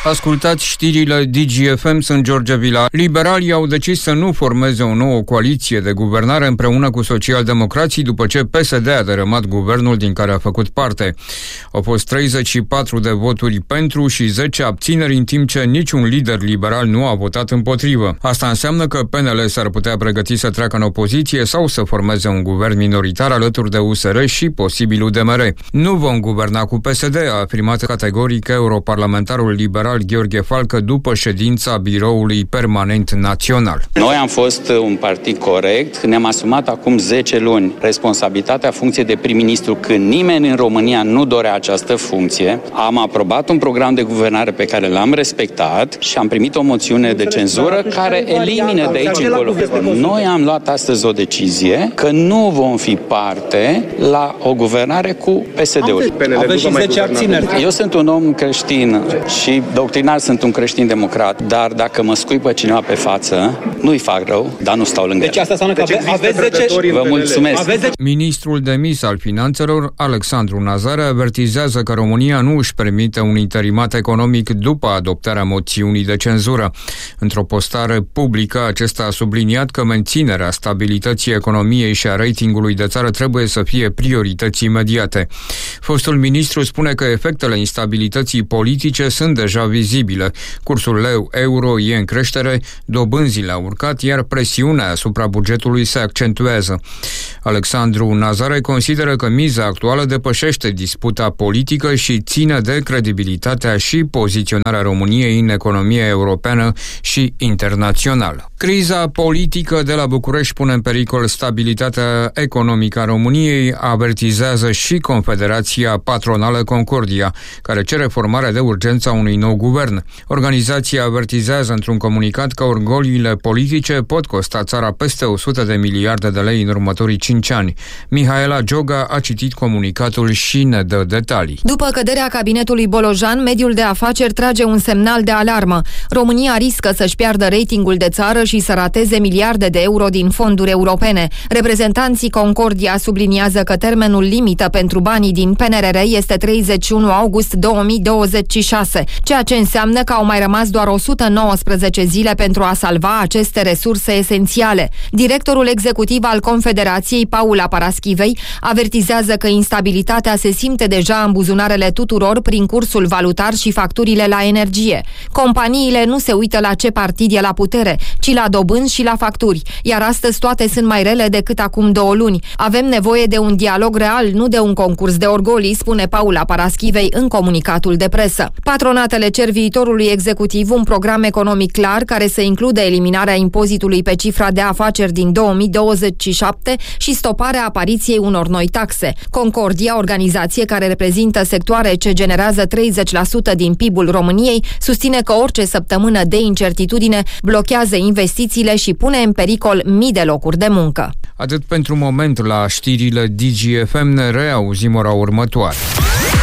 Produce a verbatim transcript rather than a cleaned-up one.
Ascultați știrile D G F M, sunt George Vila. Liberalii au decis să nu formeze o nouă coaliție de guvernare împreună cu socialdemocrații după ce P S D a dărâmat guvernul din care a făcut parte. Au fost treizeci și patru de voturi pentru și zece abțineri, în timp ce niciun lider liberal nu a votat împotrivă. Asta înseamnă că P N L s-ar putea pregăti să treacă în opoziție sau să formeze un guvern minoritar alături de U S R și posibil U D M R. Nu vom guverna cu P S D, a afirmat categoric europarlamentarul liberal Gheorghe Falcă după ședința Biroului Permanent Național. Noi am fost un partid corect, ne-am asumat acum zece luni responsabilitatea funcției de prim-ministru când nimeni în România nu dorea această funcție. Am aprobat un program de guvernare pe care l-am respectat și am primit o moțiune de cenzură care elimină de aici încolo. Noi am luat astăzi o decizie că nu vom fi parte la o guvernare cu P S D-ul. Aveți și zece abțineri. Eu sunt un om creștin și doctrinar sunt un creștin-democrat, dar dacă mă scuipă cineva pe față, nu-i fac rău, dar nu stau lângă el. Deci asta înseamnă că deci aveți zece... Vă mulțumesc. Aveți... Ministrul demis al Finanțelor, Alexandru Nazare, avertizează că România nu își permite un interimat economic după adoptarea moțiunii de cenzură. Într-o postare publică, acesta a subliniat că menținerea stabilității economiei și a ratingului de țară trebuie să fie priorități imediate. Fostul ministru spune că efectele instabilității politice sunt deja vizibile. Cursul leu-euro e în creștere, dobânzile au urcat, iar presiunea asupra bugetului se accentuează. Alexandru Nazare consideră că miza actuală depășește disputa politică și ține de credibilitatea și poziționarea României în economia europeană și internațională. Criza politică de la București pune în pericol stabilitatea economică a României, avertizează și Confederația Patronală Concordia, care cere formarea de urgență a unui nou guvern. Organizația avertizează într-un comunicat că orgoliile politice pot costa țara peste o sută de miliarde de lei în următorii cinci ani. Mihaela Gioga a citit comunicatul și ne dă detalii. După căderea cabinetului Bolojan, mediul de afaceri trage un semnal de alarmă. România riscă să-și piardă ratingul de țară și să rateze miliarde de euro din fonduri europene. Reprezentanții Concordia subliniază că termenul limită pentru banii din P N R R este treizeci și unu august două mii douăzeci și șase, ceea ce înseamnă că au mai rămas doar o sută nouăsprezece zile pentru a salva aceste resurse esențiale. Directorul executiv al Confederației, Paula Paraschivei, avertizează că instabilitatea se simte deja în buzunarele tuturor prin cursul valutar și facturile la energie. Companiile nu se uită la ce partid e la putere, ci la dobânzi și la facturi, iar astăzi toate sunt mai rele decât acum două luni. Avem nevoie de un dialog real, nu de un concurs de orgolii, spune Paula Paraschivei în comunicatul de presă. Patronatele cer viitorului executiv un program economic clar care să includă eliminarea impozitului pe cifra de afaceri din două mii douăzeci și șapte și stoparea apariției unor noi taxe. Concordia, organizație care reprezintă sectoare ce generează treizeci la sută din P I B-ul României, susține că orice săptămână de incertitudine blochează investițiile și pune în pericol mii de locuri de muncă. Atât pentru moment la știrile D G F M, ne reauzim ora următoare.